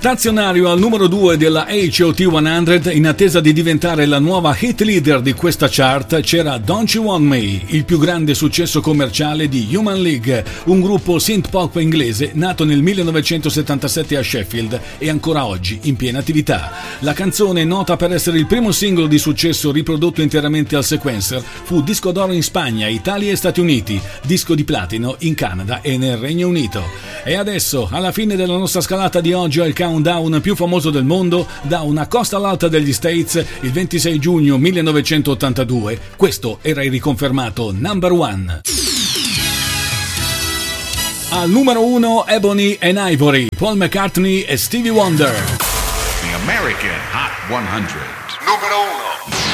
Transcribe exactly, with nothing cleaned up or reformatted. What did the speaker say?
Stazionario al numero due della H O T cento, in attesa di diventare la nuova hit leader di questa chart, c'era Don't You Want Me, il più grande successo commerciale di Human League, un gruppo synth pop inglese nato nel millenovecentosettantasette a Sheffield e ancora oggi in piena attività. La canzone, nota per essere il primo singolo di successo riprodotto interamente al sequencer, fu disco d'oro in Spagna, Italia e Stati Uniti, disco di platino in Canada e nel Regno Unito. E adesso, alla fine della nostra scalata di oggi, è il countdown più famoso del mondo, da una costa all'altra degli States, il ventisei giugno millenovecentottantadue. Questo era il riconfermato number one. Al numero uno, Ebony and Ivory, Paul McCartney e Stevie Wonder. The American Hot cento. Numero uno.